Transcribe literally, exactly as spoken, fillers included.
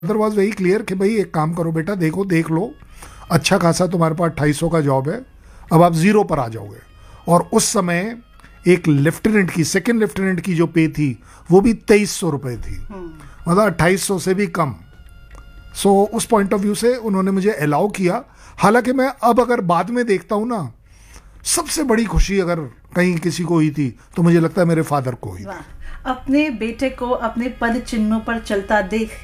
Father was very clear कि भाई एक काम करो बेटा, देखो देख लो, अच्छा खासा तुम्हारे पास अट्ठाईस सौ का जॉब है, अब आप जीरो पर आ जाओगे। और उस समय एक लेफ्टिनेंट की, सेकंड लेफ्टिनेंट की जो पे थी वो भी तेईस सौ रुपये थी, मतलब अट्ठाईस सौ से भी कम। सो so, उस पॉइंट ऑफ व्यू से उन्होंने मुझे अलाउ किया। हालांकि मैं अब अगर बाद में देखता हूँ ना, सबसे बड़ी खुशी अगर कहीं किसी को हुई थी तो मुझे लगता है मेरे फादर को हुई थी। अपने बेटे को अपने पद चिन्हों पर चलता देख